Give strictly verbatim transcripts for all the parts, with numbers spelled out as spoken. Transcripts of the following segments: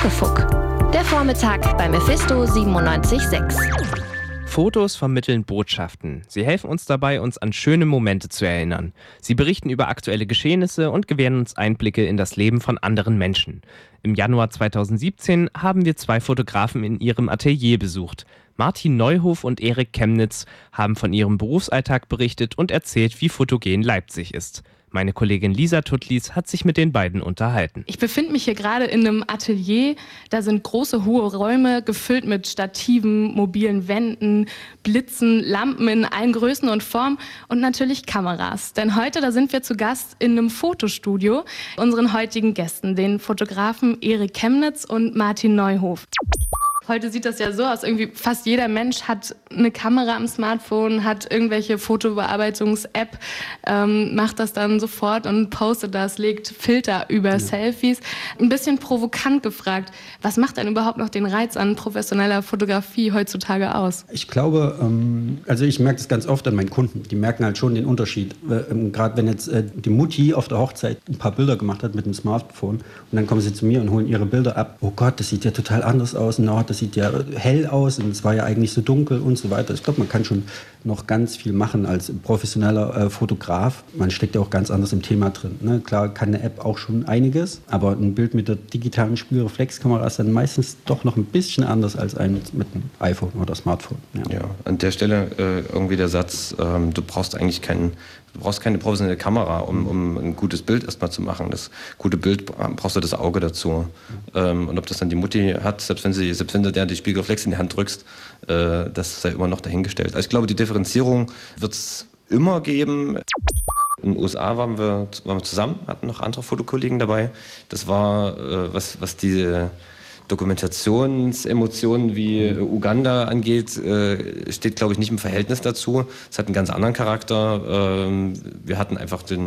Muckefuck. Der Vormittag bei Mephisto siebenundneunzig Komma sechs. Fotos vermitteln Botschaften. Sie helfen uns dabei, uns an schöne Momente zu erinnern. Sie berichten über aktuelle Geschehnisse und gewähren uns Einblicke in das Leben von anderen Menschen. Im Januar zweitausendsiebzehn haben wir zwei Fotografen in ihrem Atelier besucht. Martin Neuhof und Erik Chemnitz haben von ihrem Berufsalltag berichtet und erzählt, wie fotogen Leipzig ist. Meine Kollegin Lisa Tuttlis hat sich mit den beiden unterhalten. Ich befinde mich hier gerade in einem Atelier. Da sind große, hohe Räume, gefüllt mit Stativen, mobilen Wänden, Blitzen, Lampen in allen Größen und Formen und natürlich Kameras. Denn heute, da sind wir zu Gast in einem Fotostudio. Unseren heutigen Gästen, den Fotografen Erik Chemnitz und Martin Neuhof. Heute sieht das ja so aus, irgendwie fast jeder Mensch hat eine Kamera am Smartphone, hat irgendwelche Fotobearbeitungs-App, ähm, macht das dann sofort und postet das, legt Filter über ja. Selfies. Ein bisschen provokant gefragt, was macht denn überhaupt noch den Reiz an professioneller Fotografie heutzutage aus? Ich glaube, ähm, also ich merke das ganz oft an meinen Kunden, die merken halt schon den Unterschied. Ähm, Gerade wenn jetzt äh, die Mutti auf der Hochzeit ein paar Bilder gemacht hat mit dem Smartphone und dann kommen sie zu mir und holen ihre Bilder ab. Oh Gott, das sieht ja total anders aus. No, das sieht ja hell aus und es war ja eigentlich so dunkel und so weiter. Ich glaube, man kann schon noch ganz viel machen als professioneller äh, Fotograf. Man steckt ja auch ganz anders im Thema drin. Ne? Klar kann eine App auch schon einiges, aber ein Bild mit der digitalen Spiegelreflexkamera ist dann meistens doch noch ein bisschen anders als ein mit einem iPhone oder Smartphone. Ja, ja an der Stelle äh, irgendwie der Satz, ähm, du brauchst eigentlich keinen Du brauchst keine professionelle Kamera, um, um ein gutes Bild erstmal zu machen. Das gute Bild brauchst du das Auge dazu. Ähm, und ob das dann die Mutti hat, selbst wenn sie, selbst wenn du der die Spiegelreflex in die Hand drückst, äh, das sei immer noch dahingestellt. Also ich glaube, die Differenzierung wird es immer geben. In den U S A waren wir, waren wir zusammen, hatten noch andere Fotokollegen dabei. Das war, äh, was, was diese Dokumentationsemotionen wie Uganda angeht, äh, steht, glaube ich, nicht im Verhältnis dazu. Es hat einen ganz anderen Charakter. Ähm, wir hatten einfach den,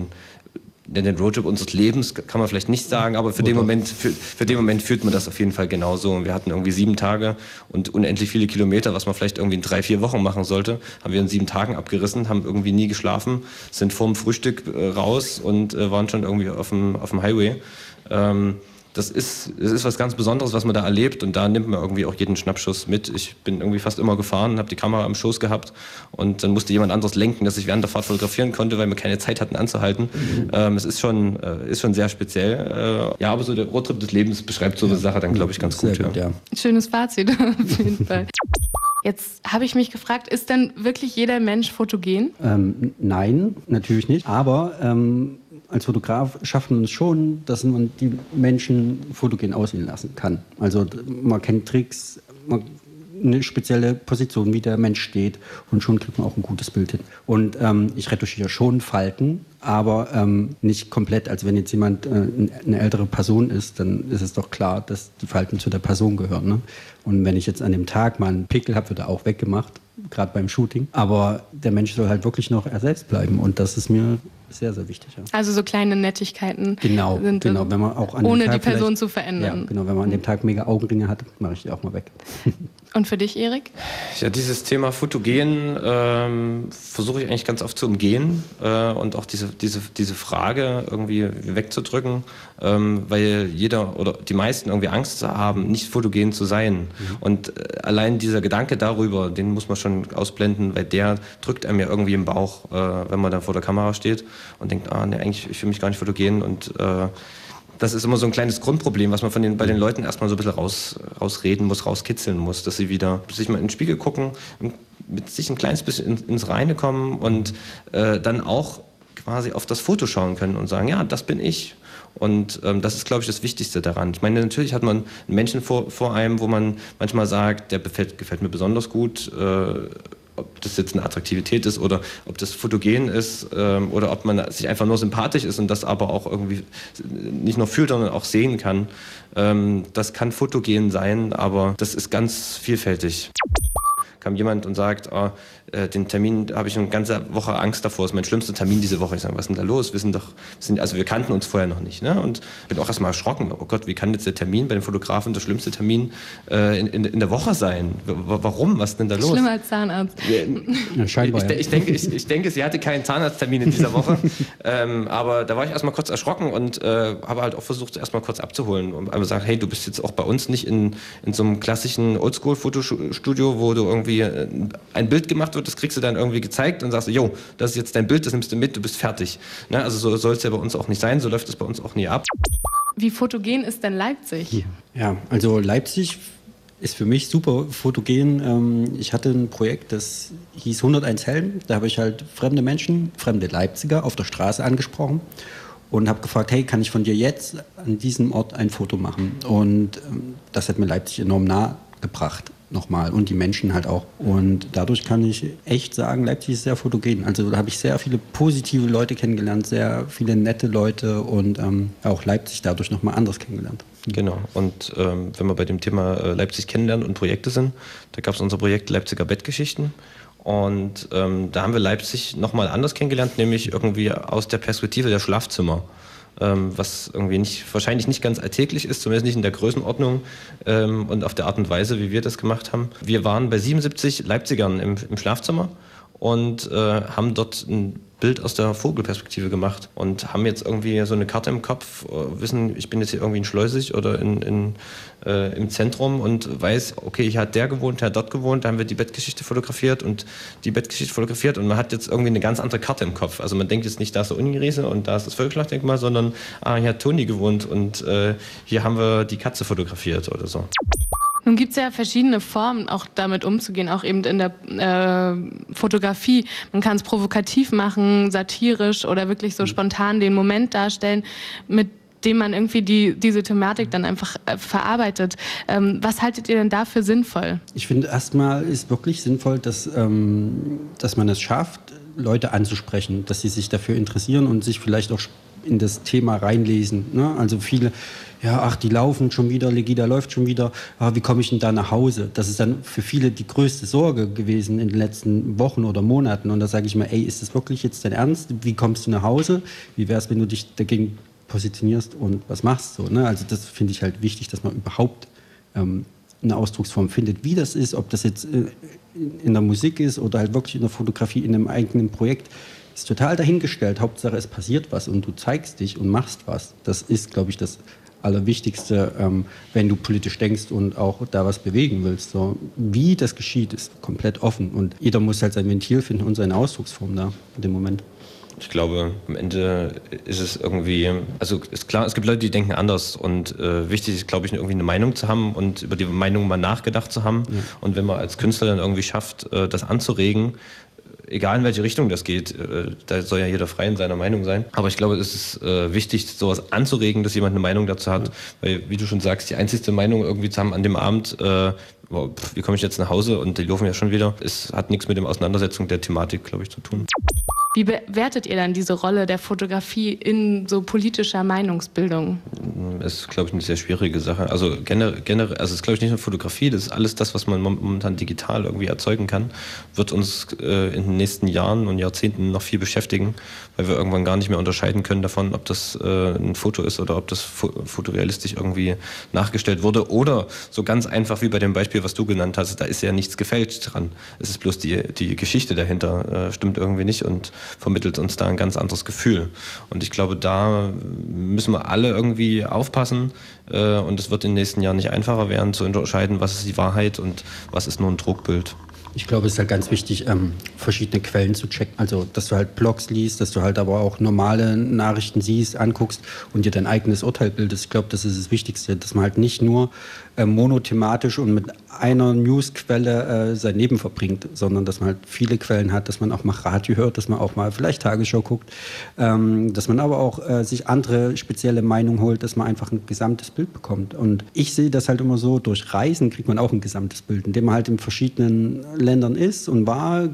den Roadtrip unseres Lebens, kann man vielleicht nicht sagen, aber für den Moment, für, für den Moment fühlt man das auf jeden Fall genauso. Wir hatten irgendwie sieben Tage und unendlich viele Kilometer, was man vielleicht irgendwie in drei, vier Wochen machen sollte, haben wir in sieben Tagen abgerissen, haben irgendwie nie geschlafen, sind vorm Frühstück äh, raus und äh, waren schon irgendwie auf dem, auf dem Highway. Ähm, Das ist, das ist was ganz Besonderes, was man da erlebt und da nimmt man irgendwie auch jeden Schnappschuss mit. Ich bin irgendwie fast immer gefahren, habe die Kamera am Schoß gehabt und dann musste jemand anderes lenken, dass ich während der Fahrt fotografieren konnte, weil wir keine Zeit hatten anzuhalten. Mhm. Ähm, es ist schon, äh, ist schon sehr speziell. Äh, ja, aber so der Roadtrip des Lebens beschreibt so eine ja. Sache dann, glaube ich, ganz gut. gut ja. Ja. Schönes Fazit auf jeden Fall. Jetzt habe ich mich gefragt, ist denn wirklich jeder Mensch fotogen? Ähm, nein, natürlich nicht, aber ähm als Fotograf schafft man es schon, dass man die Menschen fotogen aussehen lassen kann. Also man kennt Tricks, man, eine spezielle Position, wie der Mensch steht und schon kriegt man auch ein gutes Bild hin. Und ähm, ich retuschiere schon Falten, aber ähm, nicht komplett. Also wenn jetzt jemand äh, eine ältere Person ist, dann ist es doch klar, dass die Falten zu der Person gehören. Ne? Und wenn ich jetzt an dem Tag mal einen Pickel habe, wird er auch weggemacht, gerade beim Shooting. Aber der Mensch soll halt wirklich noch er selbst bleiben und das ist mir sehr, sehr wichtig. Ja. Also so kleine Nettigkeiten genau, sind genau, wenn man auch an ohne dem Tag die Person zu verändern. Ja, genau, wenn man an dem Tag mega Augenringe hat, mache ich die auch mal weg. Und für dich, Erik? Ja, dieses Thema Fotogen ähm, versuche ich eigentlich ganz oft zu umgehen äh, und auch diese, diese, diese Frage irgendwie wegzudrücken, ähm, weil jeder oder die meisten irgendwie Angst haben, nicht fotogen zu sein. Mhm. Und äh, allein dieser Gedanke darüber, den muss man schon ausblenden, weil der drückt einem ja irgendwie im Bauch, äh, wenn man dann vor der Kamera steht und denkt, ah, nee, eigentlich, ich fühle mich gar nicht fotogen und äh, das ist immer so ein kleines Grundproblem, was man von den, bei den Leuten erstmal so ein bisschen raus, rausreden muss, rauskitzeln muss, dass sie wieder sich mal in den Spiegel gucken, mit sich ein kleines bisschen in, ins Reine kommen und äh, dann auch quasi auf das Foto schauen können und sagen, ja, das bin ich. Und ähm, das ist, glaube ich, das Wichtigste daran. Ich meine, natürlich hat man einen Menschen vor, vor einem, wo man manchmal sagt, der gefällt, gefällt mir besonders gut, äh, ob das jetzt eine Attraktivität ist oder ob das fotogen ist ähm, oder ob man sich einfach nur sympathisch ist und das aber auch irgendwie nicht nur fühlt, sondern auch sehen kann. Ähm, das kann fotogen sein, aber das ist ganz vielfältig. Kam jemand und sagt, oh, äh, den Termin habe ich eine ganze Woche Angst davor, das ist mein schlimmster Termin diese Woche. Ich sage, was ist denn da los? Wir sind doch, wir sind, also wir kannten uns vorher noch nicht. Ne? Und bin auch erstmal erschrocken. Oh Gott, wie kann jetzt der Termin bei den Fotografen der schlimmste Termin äh, in, in, in der Woche sein? W- warum? Was ist denn da los? Schlimmer als Zahnarzt. Ja, scheinbar, ich, ja. ich, denke, ich, ich denke, sie hatte keinen Zahnarzttermin in dieser Woche. ähm, aber da war ich erstmal kurz erschrocken und äh, habe halt auch versucht, erstmal kurz abzuholen. Und einfach sagen, hey, du bist jetzt auch bei uns nicht in, in so einem klassischen Oldschool-Fotostudio, wo du irgendwie äh, ein Bild gemacht wird, das kriegst du dann irgendwie gezeigt und sagst, jo, das ist jetzt dein Bild, das nimmst du mit, du bist fertig. Ne? Also so soll es ja bei uns auch nicht sein, so läuft es bei uns auch nie ab. Wie fotogen ist denn Leipzig? Ja, also Leipzig ist für mich super fotogen. Ich hatte ein Projekt, das hieß hunderteins Helden. Da habe ich halt fremde Menschen, fremde Leipziger auf der Straße angesprochen und habe gefragt, hey, kann ich von dir jetzt an diesem Ort ein Foto machen? Und das hat mir Leipzig enorm nahe gebracht. Nochmal und die Menschen halt auch. Und dadurch kann ich echt sagen, Leipzig ist sehr fotogen. Also da habe ich sehr viele positive Leute kennengelernt, sehr viele nette Leute und ähm, auch Leipzig dadurch nochmal anders kennengelernt. Genau. Und ähm, wenn wir bei dem Thema äh, Leipzig kennenlernen und Projekte sind, da gab es unser Projekt Leipziger Bettgeschichten. Und ähm, da haben wir Leipzig nochmal anders kennengelernt, nämlich irgendwie aus der Perspektive der Schlafzimmer. Ähm, was irgendwie nicht, wahrscheinlich nicht ganz alltäglich ist, zumindest nicht in der Größenordnung ähm, und auf der Art und Weise, wie wir das gemacht haben. Wir waren bei siebenundsiebzig Leipzigern im, im Schlafzimmer und äh, haben dort ein Bild aus der Vogelperspektive gemacht und haben jetzt irgendwie so eine Karte im Kopf, äh, wissen, ich bin jetzt hier irgendwie in Schleusig oder in, in, äh, im Zentrum und weiß, okay, hier hat der gewohnt, der hat dort gewohnt, da haben wir die Bettgeschichte fotografiert und die Bettgeschichte fotografiert und man hat jetzt irgendwie eine ganz andere Karte im Kopf. Also man denkt jetzt nicht, da ist der Uniriese und da ist das Völkerschlachtdenkmal, sondern ah, hier hat Toni gewohnt und äh, hier haben wir die Katze fotografiert oder so. Nun gibt es ja verschiedene Formen, auch damit umzugehen, auch eben in der äh, Fotografie. Man kann es provokativ machen, satirisch oder wirklich so spontan den Moment darstellen, mit dem man irgendwie die, diese Thematik dann einfach äh, verarbeitet. Ähm, was haltet ihr denn dafür sinnvoll? Ich finde, erstmal ist wirklich sinnvoll, dass, ähm, dass man es schafft, Leute anzusprechen, dass sie sich dafür interessieren und sich vielleicht auch in das Thema reinlesen. Ne? Also viele, ja, ach, die laufen schon wieder, Legida läuft schon wieder, ah, wie komme ich denn da nach Hause? Das ist dann für viele die größte Sorge gewesen in den letzten Wochen oder Monaten. Und da sage ich mir, ey, ist das wirklich jetzt dein Ernst? Wie kommst du nach Hause? Wie wäre es, wenn du dich dagegen positionierst und was machst? So, ne? Also das finde ich halt wichtig, dass man überhaupt ähm, eine Ausdrucksform findet, wie das ist, ob das jetzt äh, in der Musik ist oder halt wirklich in der Fotografie, in einem eigenen Projekt. Ist total dahingestellt. Hauptsache, es passiert was und du zeigst dich und machst was. Das ist, glaube ich, das Allerwichtigste, ähm, wenn du politisch denkst und auch da was bewegen willst. So, wie das geschieht, ist komplett offen und jeder muss halt sein Ventil finden und seine Ausdrucksform da in dem Moment. Ich glaube, am Ende ist es irgendwie, also ist klar, es gibt Leute, die denken anders und äh, wichtig ist, glaube ich, irgendwie eine Meinung zu haben und über die Meinung mal nachgedacht zu haben. Ja. Und wenn man als Künstler dann irgendwie schafft, äh, das anzuregen, egal in welche Richtung das geht, äh, da soll ja jeder frei in seiner Meinung sein. Aber ich glaube, es ist äh, wichtig, sowas anzuregen, dass jemand eine Meinung dazu hat. Ja. Weil, wie du schon sagst, die einzigste Meinung irgendwie zu haben an dem Abend, äh, wow, pff, wie komme ich jetzt nach Hause und die laufen ja schon wieder, es hat nichts mit der Auseinandersetzung der Thematik, glaube ich, zu tun. Wie bewertet ihr dann diese Rolle der Fotografie in so politischer Meinungsbildung? Das ist, glaube ich, eine sehr schwierige Sache. Also generell, gener- also es ist, glaube ich, nicht nur Fotografie, das ist alles das, was man momentan digital irgendwie erzeugen kann, wird uns äh, in den nächsten Jahren und Jahrzehnten noch viel beschäftigen, weil wir irgendwann gar nicht mehr unterscheiden können davon, ob das äh, ein Foto ist oder ob das fo- fotorealistisch irgendwie nachgestellt wurde oder so ganz einfach wie bei dem Beispiel, was du genannt hast, da ist ja nichts gefälscht dran. Es ist bloß die, die Geschichte dahinter, äh, stimmt irgendwie nicht und vermittelt uns da ein ganz anderes Gefühl. Und ich glaube, da müssen wir alle irgendwie aufpassen äh, und es wird in den nächsten Jahren nicht einfacher werden, zu unterscheiden, was ist die Wahrheit und was ist nur ein Druckbild. Ich glaube, es ist halt ganz wichtig, ähm, verschiedene Quellen zu checken. Also, dass du halt Blogs liest, dass du halt aber auch normale Nachrichten siehst, anguckst und dir dein eigenes Urteil bildest. Ich glaube, das ist das Wichtigste, dass man halt nicht nur äh, monothematisch und mit einer Newsquelle äh, sein Leben verbringt, sondern dass man halt viele Quellen hat, dass man auch mal Radio hört, dass man auch mal vielleicht Tagesschau guckt, ähm, dass man aber auch äh, sich andere spezielle Meinungen holt, dass man einfach ein gesamtes Bild bekommt. Und ich sehe das halt immer so, durch Reisen kriegt man auch ein gesamtes Bild, indem man halt in verschiedenen Ländern ist und war,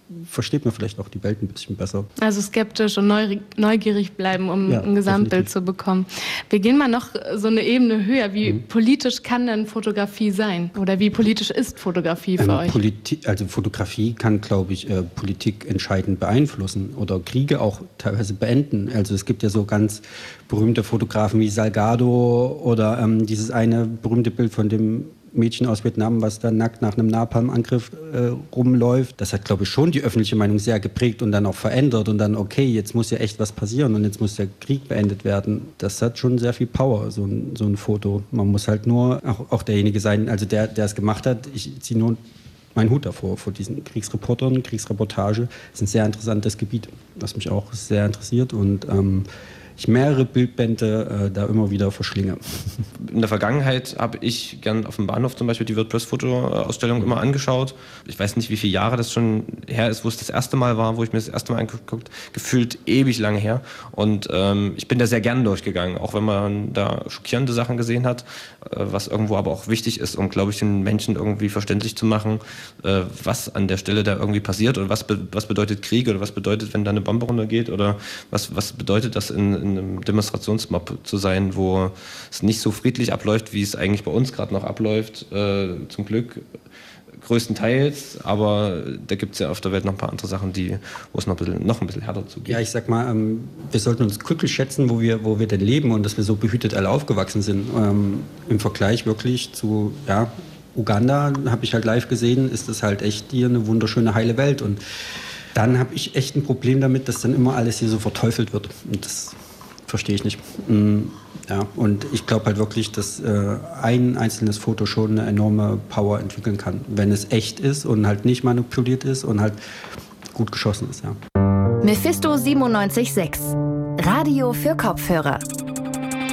versteht man vielleicht auch die Welt ein bisschen besser. Also skeptisch und neugierig bleiben, um Ja, ein Gesamtbild definitiv. zu bekommen. Wir gehen mal noch so eine Ebene höher. Wie Mhm. politisch kann denn Fotografie sein? Oder wie politisch ist Fotografie für Ähm, euch? Politi- also Fotografie kann, glaube ich, äh, Politik entscheidend beeinflussen oder Kriege auch teilweise beenden. Also es gibt ja so ganz berühmte Fotografen wie Salgado oder ähm, dieses eine berühmte Bild von dem Mädchen aus Vietnam, was da nackt nach einem Napalm-Angriff äh, rumläuft. Das hat, glaube ich, schon die öffentliche Meinung sehr geprägt und dann auch verändert und dann, okay, jetzt muss ja echt was passieren und jetzt muss der Krieg beendet werden. Das hat schon sehr viel Power, so ein, so ein Foto. Man muss halt nur auch, auch derjenige sein, also der, der es gemacht hat, ich ziehe nur meinen Hut davor, vor diesen Kriegsreportern, Kriegsreportage. Das ist ein sehr interessantes Gebiet, was mich auch sehr interessiert und ähm, ich mehrere Bildbände äh, da immer wieder verschlinge. In der Vergangenheit habe ich gern auf dem Bahnhof zum Beispiel die WordPress-Foto-Ausstellung immer angeschaut. Ich weiß nicht, wie viele Jahre das schon her ist, wo es das erste Mal war, wo ich mir das erste Mal angeguckt habe. Gefühlt ewig lange her. Und ähm, ich bin da sehr gern durchgegangen, auch wenn man da schockierende Sachen gesehen hat, äh, was irgendwo aber auch wichtig ist, um, glaube ich, den Menschen irgendwie verständlich zu machen, äh, was an der Stelle da irgendwie passiert oder was, be- was bedeutet Krieg oder was bedeutet, wenn da eine Bombe runtergeht oder was, was bedeutet das in, in einem Demonstrationsmob zu sein, wo es nicht so friedlich abläuft, wie es eigentlich bei uns gerade noch abläuft, äh, zum Glück größtenteils, aber da gibt es ja auf der Welt noch ein paar andere Sachen, die, wo es noch ein bisschen, noch ein bisschen härter zugeht. Ja, ich sag mal, ähm, wir sollten uns glücklich schätzen, wo wir, wo wir denn leben und dass wir so behütet alle aufgewachsen sind. Ähm, im Vergleich wirklich zu ja, Uganda, habe ich halt live gesehen, ist das halt echt hier eine wunderschöne, heile Welt und dann habe ich echt ein Problem damit, dass dann immer alles hier so verteufelt wird und das verstehe ich nicht. Ja, und ich glaube halt wirklich, dass äh, ein einzelnes Foto schon eine enorme Power entwickeln kann, wenn es echt ist und halt nicht manipuliert ist und halt gut geschossen ist. Ja. Mephisto siebenundneunzig Komma sechs. Radio für Kopfhörer.